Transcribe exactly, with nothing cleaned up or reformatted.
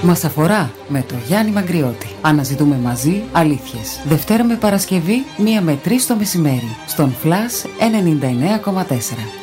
Μας αφορά με το Γιάννη Μαγκριώτη. Αναζητούμε μαζί αλήθειες. Δευτέρα με Παρασκευή, μία με τρεις το μεσημέρι. Στον Flash ενενήντα εννέα κόμμα τέσσερα.